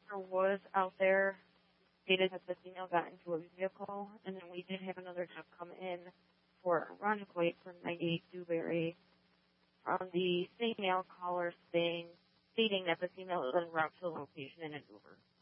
officer was out there, stated that the female got into a vehicle, and then we did have another truck come in for a Irondequoit from 98 Dewberry from the female caller stating that the female was en route to the location in an Uber.